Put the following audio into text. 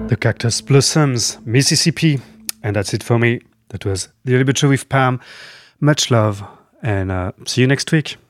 The Cactus Blossoms, Mississippi. And that's it for me. That was The Early Butcher with Pam. Much love, and see you next week.